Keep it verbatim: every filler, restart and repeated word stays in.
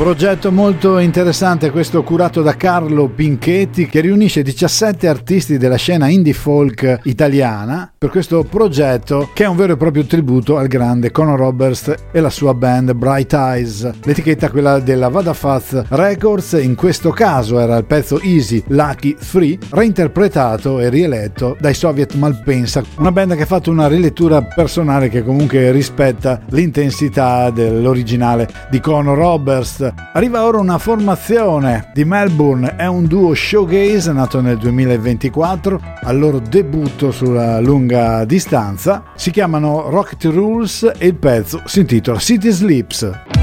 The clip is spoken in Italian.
Progetto molto interessante questo, curato da Carlo Pinchetti, che riunisce diciassette artisti della scena indie folk italiana per questo progetto, che è un vero e proprio tributo al grande Conor Oberst e la sua band Bright Eyes. L'etichetta, quella della Vadafaz Records, in questo caso era il pezzo Easy Lucky tre, reinterpretato e rieletto dai Soviet Malpensa, una band che ha fatto una rilettura personale che comunque rispetta l'intensità dell'originale di Conor Oberst. Arriva ora una formazione di Melbourne, è un duo showgaze nato nel duemilaventiquattro, al loro debutto sulla lunga distanza. Si chiamano Rocket Rules e il pezzo si intitola City Sleeps.